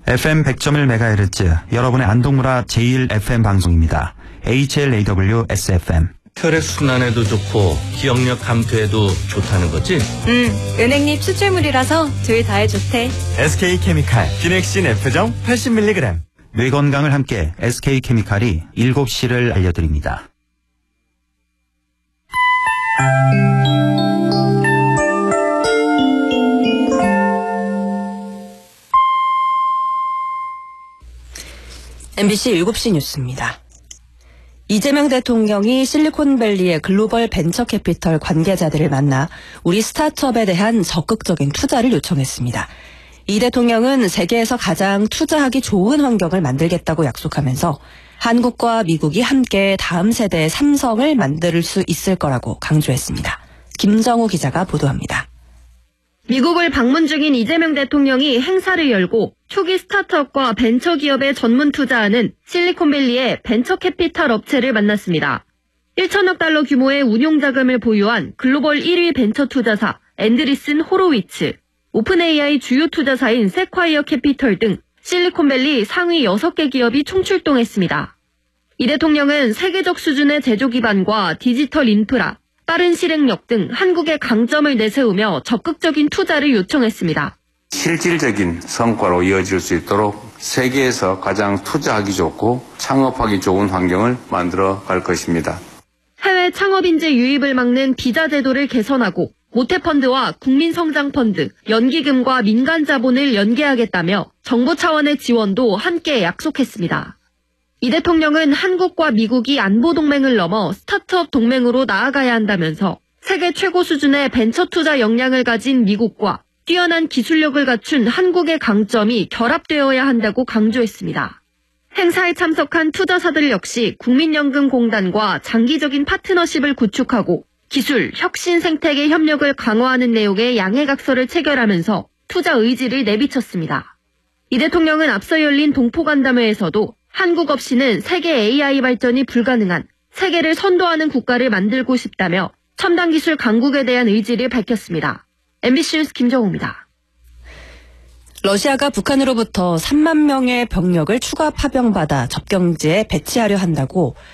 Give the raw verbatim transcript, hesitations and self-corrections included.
에프엠 백 점 일 메가헤르츠 여러분의 안동무라 제일 에프엠 방송입니다. 에이치엘에이더블유 에스에프엠. 혈액순환에도 좋고 기억력 감퇴에도 좋다는 거지? 응, 은행잎 추출물이라서 둘 다에 좋대. 에스케이케미칼 기넥신 F정 팔십 밀리그램. 뇌 건강을 함께 에스케이케미칼이 일곱 시를 알려드립니다. 엠비씨 일곱 시 뉴스입니다. 이재명 대통령이 실리콘밸리의 글로벌 벤처캐피털 관계자들을 만나 우리 스타트업에 대한 적극적인 투자를 요청했습니다. 이 대통령은 세계에서 가장 투자하기 좋은 환경을 만들겠다고 약속하면서 한국과 미국이 함께 다음 세대의 삼성을 만들 수 있을 거라고 강조했습니다. 김정우 기자가 보도합니다. 미국을 방문 중인 이재명 대통령이 행사를 열고 초기 스타트업과 벤처기업에 전문 투자하는 실리콘밸리의 벤처캐피탈 업체를 만났습니다. 천억 달러 규모의 운용자금을 보유한 글로벌 일 위 벤처 투자사 앤드리슨 호로위츠, 오픈에이아이 주요 투자사인 세콰이어 캐피털 등 실리콘밸리 상위 여섯 개 기업이 총출동했습니다. 이 대통령은 세계적 수준의 제조 기반과 디지털 인프라, 빠른 실행력 등 한국의 강점을 내세우며 적극적인 투자를 요청했습니다. 실질적인 성과로 이어질 수 있도록 세계에서 가장 투자하기 좋고 창업하기 좋은 환경을 만들어 갈 것입니다. 해외 창업인재 유입을 막는 비자 제도를 개선하고 모태펀드와 국민성장펀드, 연기금과 민간 자본을 연계하겠다며 정부 차원의 지원도 함께 약속했습니다. 이 대통령은 한국과 미국이 안보 동맹을 넘어 스타트업 동맹으로 나아가야 한다면서 세계 최고 수준의 벤처 투자 역량을 가진 미국과 뛰어난 기술력을 갖춘 한국의 강점이 결합되어야 한다고 강조했습니다. 행사에 참석한 투자사들 역시 국민연금공단과 장기적인 파트너십을 구축하고 기술, 혁신 생태계 협력을 강화하는 내용의 양해각서를 체결하면서 투자 의지를 내비쳤습니다. 이 대통령은 앞서 열린 동포간담회에서도 한국 없이는 세계 에이아이 발전이 불가능한 세계를 선도하는 국가를 만들고 싶다며 첨단 기술 강국에 대한 의지를 밝혔습니다. 엠비씨 뉴스 김정우입니다. 러시아가 북한으로부터 삼만 명의 병력을 추가 파병받아 접경지에 배치하려 한다고